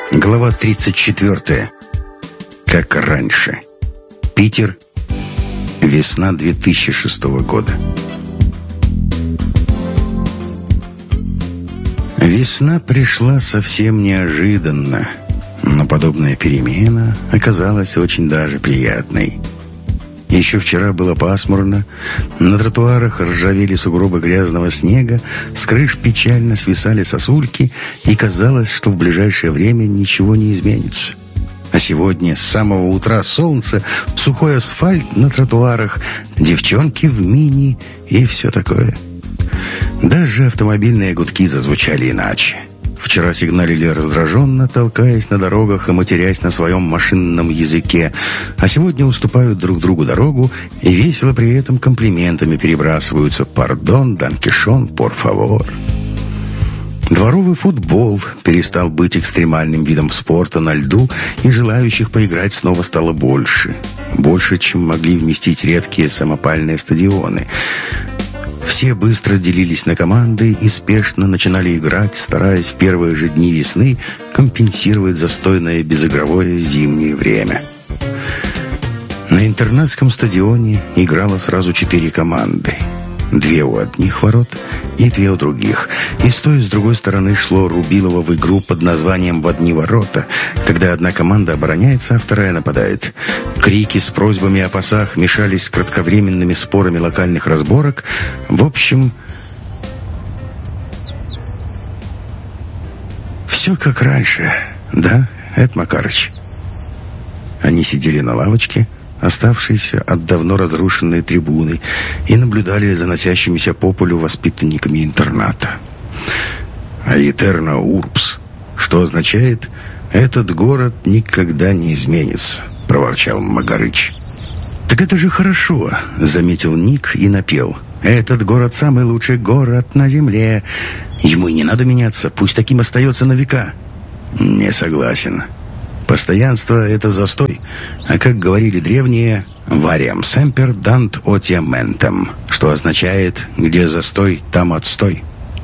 Глава 34. Как раньше. Питер. Весна 2006 года. Весна пришла совсем неожиданно, но подобная перемена оказалась очень даже приятной. Еще вчера было пасмурно, на тротуарах ржавели сугробы грязного снега, с крыш печально свисали сосульки, и казалось, что в ближайшее время ничего не изменится. А сегодня с самого утра солнце, сухой асфальт на тротуарах, девчонки в мини и все такое. Даже автомобильные гудки зазвучали иначе. Вчера сигналили раздраженно, толкаясь на дорогах и матерясь на своем машинном языке, а сегодня уступают друг другу дорогу и весело при этом комплиментами перебрасываются «пардон», «данкишон», «пор фавор». Дворовый футбол перестал быть экстремальным видом спорта на льду, и желающих поиграть снова стало больше. Больше, чем могли вместить редкие самопальные стадионы. Все быстро делились на команды и спешно начинали играть, стараясь в первые же дни весны компенсировать застойное безигровое зимнее время. На интернатском стадионе играло сразу 4 команды. 2 у одних ворот и 2 у других. И с той, и с другой стороны шло Рубилово в игру под названием «В одни ворота», когда одна команда обороняется, а вторая нападает. Крики с просьбами о пасах мешались с кратковременными спорами локальных разборок. В общем, все как раньше, да, Эд Макарыч? Они сидели на лавочке, оставшиеся от давно разрушенной трибуны, и наблюдали за носящимися по полю воспитанниками интерната. «Аетерна урбс», что означает «этот город никогда не изменится», — проворчал Магарыч. «Так это же хорошо», — заметил Ник и напел. «Этот город самый лучший город на земле. Ему и не надо меняться, пусть таким остается на века». «Не согласен. Постоянство — это застой, а, как говорили древние, «variam semper dant otium mentem», что означает «где застой, там отстой».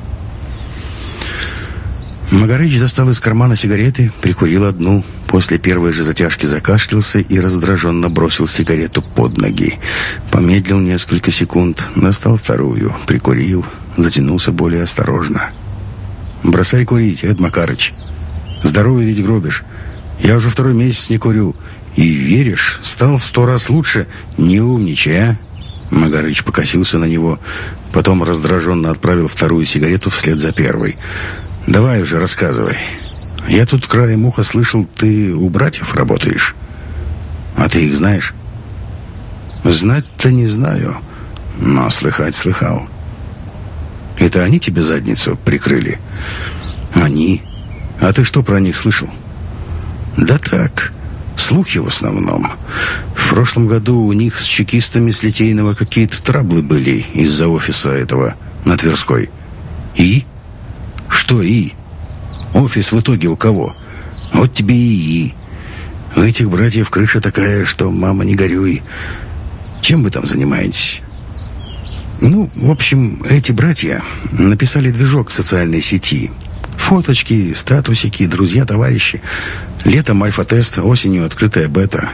Магарыч достал из кармана сигареты, прикурил одну, после первой же затяжки закашлялся и раздраженно бросил сигарету под ноги. Помедлил несколько секунд, достал вторую, прикурил, затянулся более осторожно. «Бросай курить, Эд Макарыч. Здоровье ведь гробишь. Я уже 2-й месяц не курю. И, веришь, стал в 100 раз лучше. Не умничай, а?» Магарыч покосился на него, потом раздраженно отправил вторую сигарету вслед за первой. «Давай уже рассказывай. Я тут краем уха слышал, ты у братьев работаешь. А ты их знаешь?» «Знать-то не знаю, но слыхать слыхал». «Это они тебе задницу прикрыли?» «Они. А ты что про них слышал?» «Да так, слухи в основном. В прошлом году у них с чекистами с Литейного какие-то траблы были из-за офиса этого на Тверской». «И? Что «и»? Офис в итоге у кого? Вот тебе и. У этих братьев крыша такая, что мама не горюй. Чем вы там занимаетесь?» «Ну, в общем, эти братья написали движок в социальной сети. Фоточки, статусики, друзья, товарищи. Летом альфа-тест, осенью открытая бета».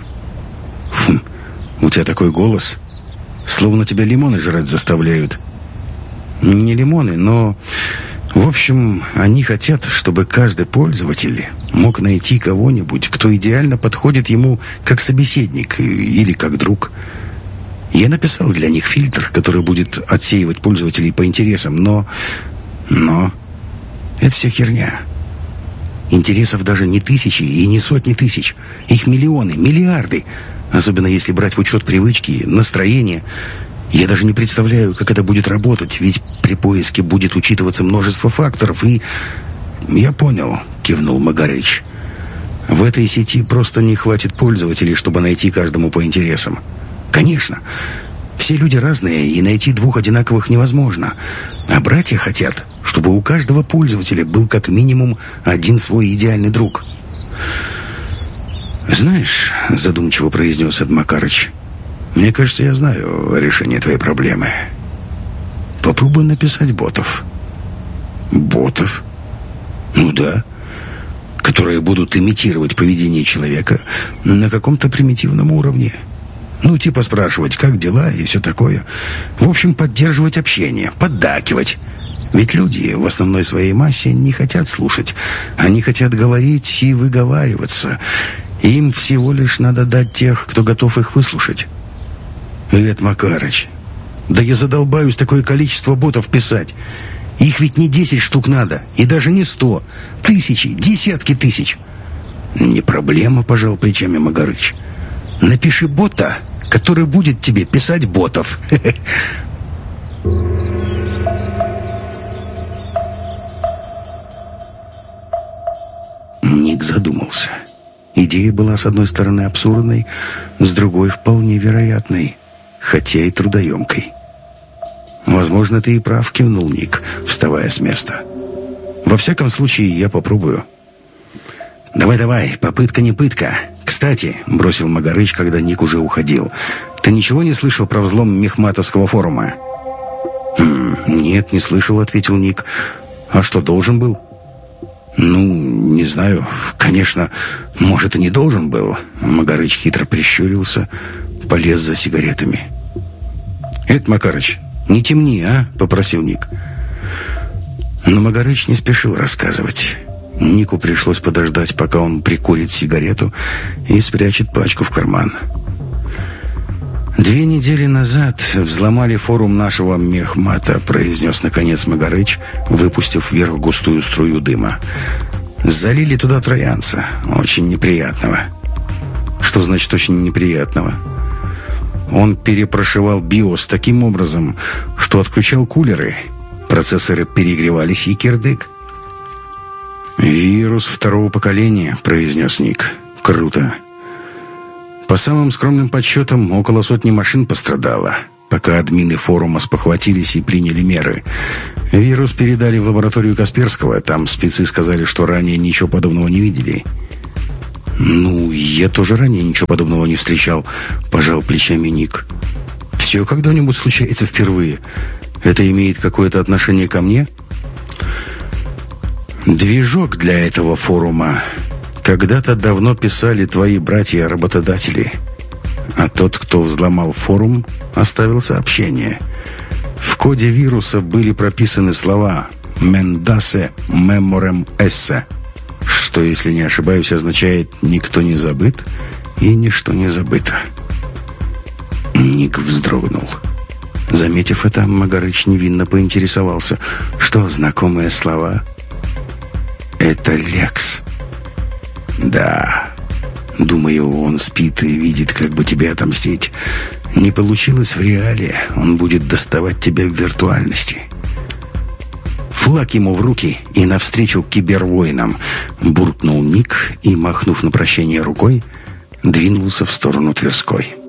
У тебя такой голос, словно тебя лимоны жрать заставляют. Не лимоны, но... В общем, они хотят, чтобы каждый пользователь мог найти кого-нибудь, кто идеально подходит ему как собеседник или как друг. Я написал для них фильтр, который будет отсеивать пользователей по интересам, но... Это все херня. Интересов даже не тысячи и не сотни тысяч. Их миллионы, миллиарды. Особенно если брать в учет привычки, настроение. Я даже не представляю, как это будет работать, ведь при поиске будет учитываться множество факторов, и... «Я понял», — кивнул Магарыч. «В этой сети просто не хватит пользователей, чтобы найти каждому по интересам». «Конечно. Все люди разные, и найти 2 одинаковых невозможно. А братья хотят, чтобы у каждого пользователя был как минимум 1 свой идеальный друг». «Знаешь», — задумчиво произнес Эд Макарыч, «мне кажется, я знаю решение твоей проблемы. Попробуй написать ботов». «Ботов?» «Ну да. которые будут имитировать поведение человека на каком-то примитивном уровне. Ну, типа спрашивать, как дела и все такое. В общем, поддерживать общение, поддакивать. Ведь люди в основной своей массе не хотят слушать. Они хотят говорить и выговариваться. Им всего лишь надо дать тех, кто готов их выслушать. Эд Макарыч, да я задолбаюсь такое количество ботов писать. Их ведь не 10 штук надо, и даже не 100. Тысячи, десятки тысяч. Не проблема, пожал плечами Магарыч. Напиши бота, который будет тебе писать ботов. Ник задумался. Идея была, с одной стороны, абсурдной, с другой, вполне вероятной, хотя и трудоемкой. «Возможно, ты и прав», — кивнул Ник, вставая с места. «Во всяком случае, я попробую». «Давай, попытка не пытка. Кстати», — бросил Магарыч, когда Ник уже уходил, «ты ничего не слышал про взлом Мехматовского форума?» «Нет, не слышал», — ответил Ник. «А что, должен был?» «Ну, не знаю. Конечно, может, и не должен был». Магарыч хитро прищурился, полез за сигаретами. «Эд Макарыч, не темни, а?» — попросил Ник. Но Магарыч не спешил рассказывать. Нику пришлось подождать, пока он прикурит сигарету и спрячет пачку в карман. 2 недели назад взломали форум нашего Мехмата», — произнес наконец Магарыч, выпустив вверх густую струю дыма. «Залили туда троянца, очень неприятного». «Что значит очень неприятного?» «Он перепрошивал BIOS таким образом, что отключал кулеры, процессоры перегревались и кирдык». «Вирус 2-го поколения», — произнес Ник. «Круто». По самым скромным подсчетам, около 100 машин пострадало, пока админы форума спохватились и приняли меры. Вирус передали в лабораторию Касперского. Там спецы сказали, что ранее ничего подобного не видели. «Ну, я тоже ранее ничего подобного не встречал», — пожал плечами Ник. «Все когда-нибудь случается впервые. Это имеет какое-то отношение ко мне?» «Движок для этого форума когда-то давно писали твои братья-работодатели, а тот, кто взломал форум, оставил сообщение. В коде вируса были прописаны слова «Mendace memorem esse», что, если не ошибаюсь, означает «никто не забыт» и «ничто не забыто». Ник вздрогнул. Заметив это, Магарыч невинно поинтересовался, что знакомые слова «это Лекс». «Да, думаю, он спит и видит, как бы тебе отомстить. Не получилось в реале, он будет доставать тебя в виртуальности». «Флаг ему в руки и навстречу кибервоинам», — буркнул Ник и, махнув на прощание рукой, двинулся в сторону Тверской.